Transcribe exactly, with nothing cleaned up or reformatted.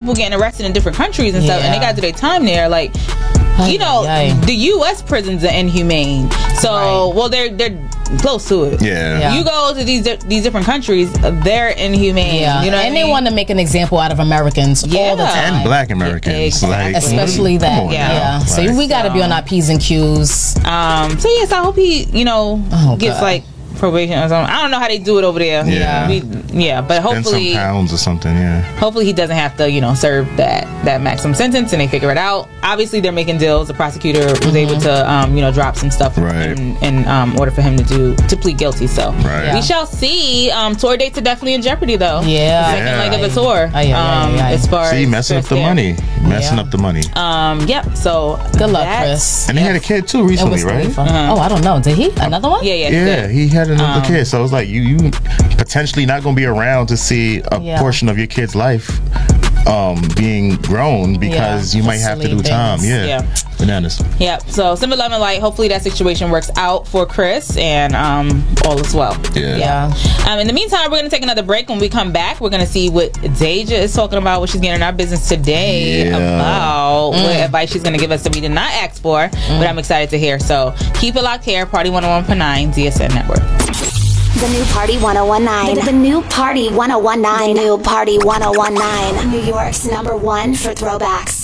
people getting arrested in different countries and stuff, Yeah. and they got to do their time there. Like, you know, Aye, aye. the U S prisons are inhumane. So, Right. well, they're they're close to it. Yeah. Yeah. You go to these di- these different countries, they're inhumane. Yeah, You know, what and I they mean? want to make an example out of Americans all the Yeah. time. And black Americans. Exactly. Like, Especially come that, on yeah. now. So Like, we got to be on our P's and Q's. Um. So yes, I hope he, you know, Oh, gets God. like probation or something. I don't know how they do it over there. Yeah. We, yeah, but and hopefully, some pounds or something, yeah. hopefully he doesn't have to, you know, serve that that maximum sentence, and they figure it out. Obviously, they're making deals. The prosecutor was Mm-hmm. able to, um, you know, drop some stuff Right. in, in um, order for him to do to plead guilty. So Right. Yeah. we shall see. Um, tour dates are definitely in jeopardy, though. Yeah. The second Yeah. leg of the tour. Aye, aye, aye, um, aye. as far See, as messing up Chris the there. money. Messing Yeah. up the money. Um. Yep. So Good luck, that's- Chris. And he had a kid too It was recently, right? really fun. Oh, I don't know. Did he? Another one? Yeah. Yeah. Yeah, good. he had another Um, kid. So it was like you, you potentially not going to be around to see a Yeah. portion of your kid's life um, being grown because Yeah, you might have to do silly time. things. Yeah. Yeah. Bananas. Yep. So Simba Love and Light. Hopefully that situation works out for Chris and um, all is well. Yeah. Yeah. Um, in the meantime, we're gonna take another break. When we come back, we're gonna see what Deja is talking about, what she's getting in our business today Yeah. about, what advice she's gonna give us that we did not ask for, but I'm excited to hear. So keep it locked here. Party one oh one point nine D S N Network. The new Party one oh one nine. The, the new Party one oh one nine. The new Party one oh one nine. New York's number one for throwbacks.